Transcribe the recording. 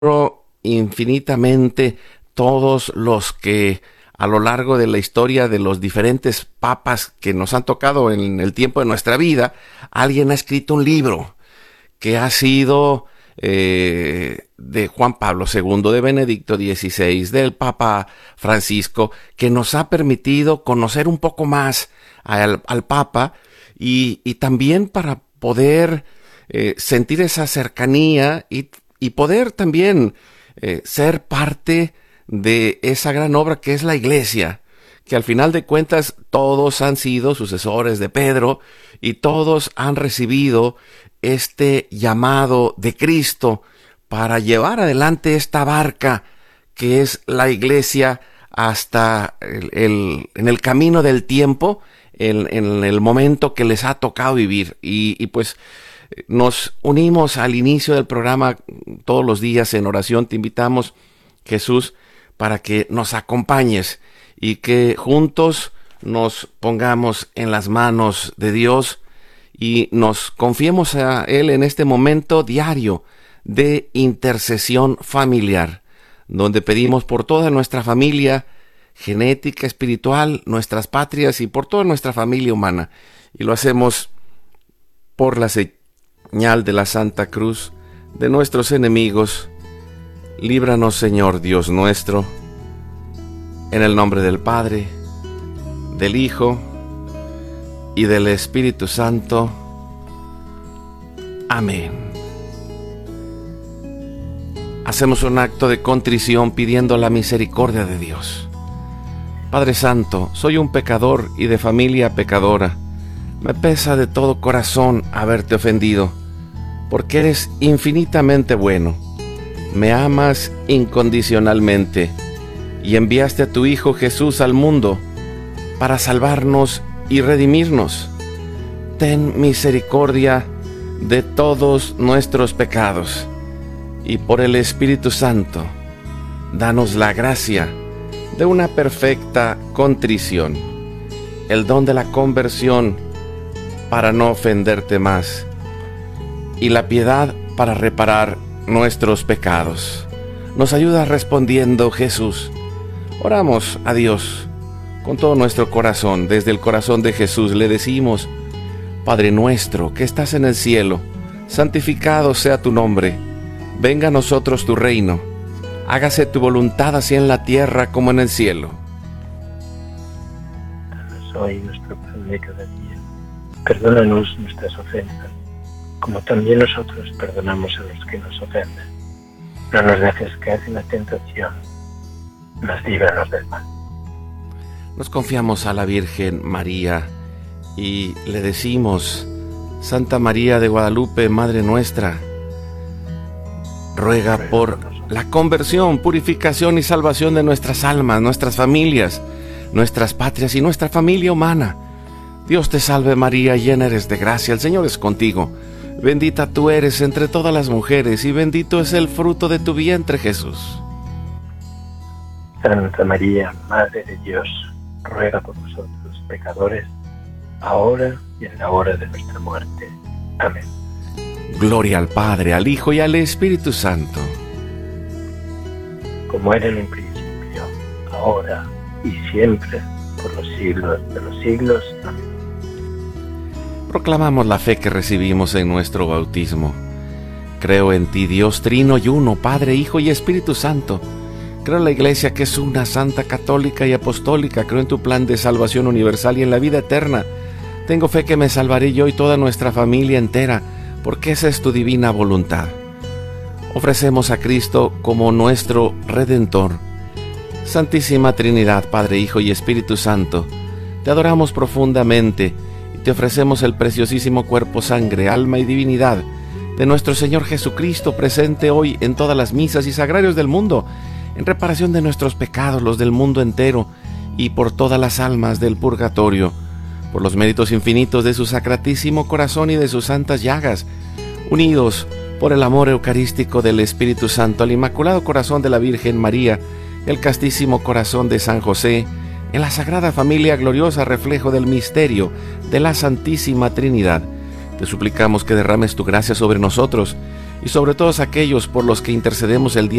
infinitamente todos los que a lo largo de la historia de los diferentes papas que nos han tocado en el tiempo de nuestra vida, alguien ha escrito un libro que ha sido de Juan Pablo II, de Benedicto XVI, del Papa Francisco, que nos ha permitido conocer un poco más al Papa y también para poder sentir esa cercanía y poder también ser parte de esa gran obra que es la Iglesia, que al final de cuentas todos han sido sucesores de Pedro y todos han recibido este llamado de Cristo para llevar adelante esta barca que es la Iglesia hasta en el camino del tiempo, en el momento que les ha tocado vivir. Y pues nos unimos al inicio del programa todos los días en oración. Te invitamos, Jesús, para que nos acompañes y que juntos nos pongamos en las manos de Dios y nos confiemos a Él en este momento diario de intercesión familiar, donde pedimos por toda nuestra familia genética, espiritual, nuestras patrias y por toda nuestra familia humana. Y lo hacemos por la señal de la Santa Cruz de nuestros enemigos. Líbranos, Señor Dios nuestro, en el nombre del Padre, del Hijo y del Espíritu Santo. Amén. Hacemos un acto de contrición pidiendo la misericordia de Dios. Padre Santo, soy un pecador y de familia pecadora. Me pesa de todo corazón haberte ofendido, porque eres infinitamente bueno. Me amas incondicionalmente y enviaste a tu Hijo Jesús al mundo para salvarnos y redimirnos. Ten misericordia de todos nuestros pecados y por el Espíritu Santo, danos la gracia de una perfecta contrición, el don de la conversión para no ofenderte más y la piedad para reparar nuestros pecados. Nos ayuda respondiendo, Jesús. Oramos a Dios con todo nuestro corazón. Desde el corazón de Jesús le decimos: Padre nuestro que estás en el cielo, santificado sea tu nombre. Venga a nosotros tu reino. Hágase tu voluntad así en la tierra como en el cielo. Danos hoy nuestro pan de cada día. Perdónanos nuestras ofensas, como también nosotros perdonamos a los que nos ofenden. No nos dejes caer en la tentación, mas líbranos del mal. Nos confiamos a la Virgen María y le decimos: Santa María de Guadalupe, Madre nuestra, ruega por la conversión, purificación y salvación de nuestras almas, nuestras familias, nuestras patrias y nuestra familia humana. Dios te salve María, llena eres de gracia, el Señor es contigo. Bendita tú eres entre todas las mujeres y bendito es el fruto de tu vientre, Jesús. Santa María, Madre de Dios, ruega por nosotros pecadores, ahora y en la hora de nuestra muerte. Amén. Gloria al Padre, al Hijo y al Espíritu Santo. Como era en un principio, ahora y siempre, por los siglos de los siglos. Amén. Proclamamos la fe que recibimos en nuestro bautismo. Creo en ti, Dios trino y uno, Padre, Hijo y Espíritu Santo. Creo en la Iglesia que es una, santa, católica y apostólica. Creo en tu plan de salvación universal y en la vida eterna. Tengo fe que me salvaré yo y toda nuestra familia entera, porque esa es tu divina voluntad. Ofrecemos a Cristo como nuestro Redentor. Santísima Trinidad, Padre, Hijo y Espíritu Santo, te adoramos profundamente y te ofrecemos el preciosísimo cuerpo, sangre, alma y divinidad de nuestro Señor Jesucristo, presente hoy en todas las misas y sagrarios del mundo, en reparación de nuestros pecados, los del mundo entero, y por todas las almas del purgatorio, por los méritos infinitos de su sacratísimo corazón y de sus santas llagas, unidos por el amor eucarístico del Espíritu Santo al Inmaculado Corazón de la Virgen María, el castísimo corazón de San José, en la Sagrada Familia gloriosa, reflejo del misterio de la Santísima Trinidad. Te suplicamos que derrames tu gracia sobre nosotros y sobre todos aquellos por los que intercedemos el día